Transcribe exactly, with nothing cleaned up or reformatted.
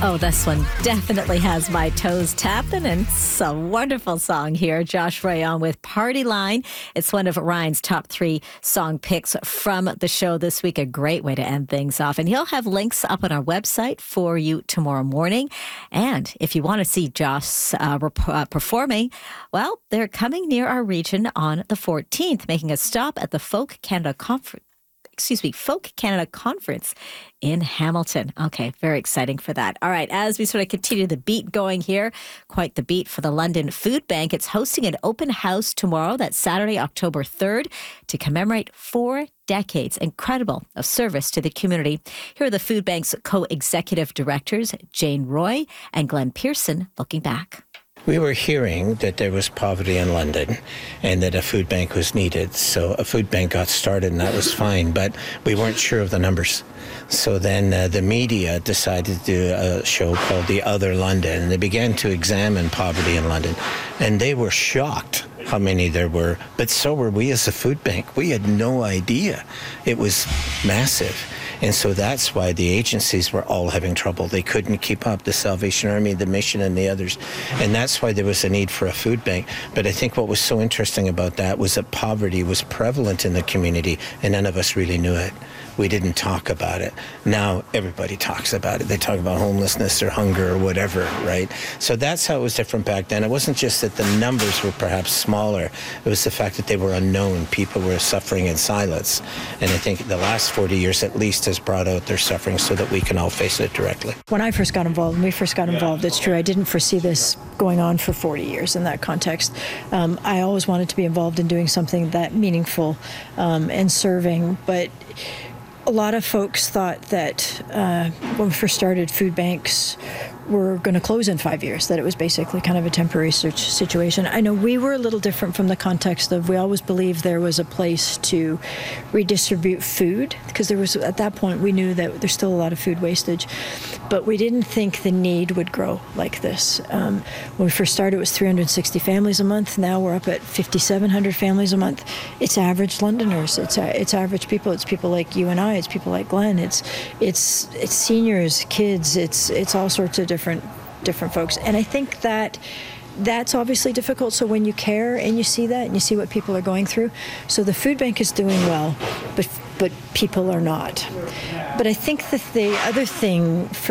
Oh, this one definitely has my toes tapping, and it's a wonderful song here. Josh Rayon with Party Line. It's one of Ryan's top three song picks from the show this week. A great way to end things off. And he'll have links up on our website for you tomorrow morning. And if you want to see Josh uh, rep- uh, performing, well, they're coming near our region on the fourteenth, making a stop at the Folk Canada Conference. Excuse me, Folk Canada Conference in Hamilton. Okay, very exciting for that. All right, as we sort of continue the beat going here, quite the beat for the London Food Bank. It's hosting an open house tomorrow, that's Saturday, October third, to commemorate four decades, incredible, of service to the community. Here are the Food Bank's co-executive directors, Jane Roy and Glenn Pearson, looking back. We were hearing that there was poverty in London and that a food bank was needed. So a food bank got started, and that was fine, but we weren't sure of the numbers. So then uh, the media decided to do a show called The Other London, and they began to examine poverty in London. And they were shocked how many there were, but so were we as a food bank. We had no idea. It was massive. And so that's why the agencies were all having trouble. They couldn't keep up, the Salvation Army, the Mission, and the others. And that's why there was a need for a food bank. But I think what was so interesting about that was that poverty was prevalent in the community, and none of us really knew it. We didn't talk about it. Now everybody talks about it. They talk about homelessness or hunger or whatever, right? So that's how it was different back then. It wasn't just that the numbers were perhaps smaller. It was the fact that they were unknown. People were suffering in silence. And I think the last forty years at least has brought out their suffering so that we can all face it directly. When I first got involved, when we first got involved, it's true, I didn't foresee this going on for forty years in that context. Um, I always wanted to be involved in doing something that meaningful um, and serving, but a lot of folks thought that uh, when we first started, food banks were going to close in five years, that it was basically kind of a temporary situation. I know we were a little different from the context of, we always believed there was a place to redistribute food, because there was, at that point, we knew that there's still a lot of food wastage, but we didn't think the need would grow like this. Um, when we first started, it was three hundred sixty families a month. Now we're up at fifty-seven hundred families a month. It's average Londoners. It's it's average people. It's people like you and I. It's people like Glenn. It's it's it's seniors, kids. It's it's all sorts of different different folks. And I think that that's obviously difficult. So when you care and you see that and you see what people are going through, so the food bank is doing well, but but people are not. But I think that the other thing for